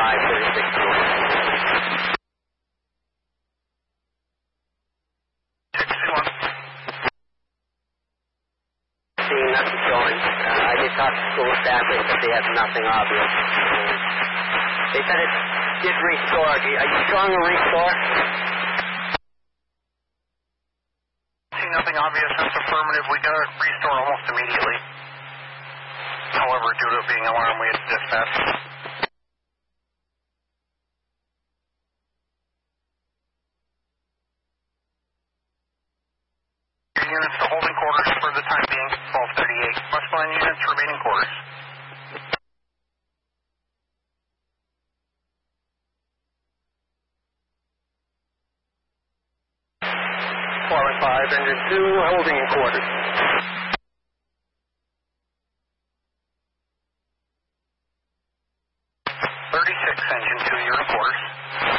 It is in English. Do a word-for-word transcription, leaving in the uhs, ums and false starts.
five, thirty-six north. six two one. Seeing nothing showing. Uh, I did talk to school staff, they said they have nothing obvious. Um, they said it did restore. Are you, are you showing a restore? See nothing obvious, that's affirmative. We got it restore almost immediately. However, due to it being alarm, we had to dispatch. Your units to holding quarters for the time being, twelve thirty-eight. West line units remaining quarters. four and five, engine two, holding in quarters. thirty-six, engine two, you're in quarters.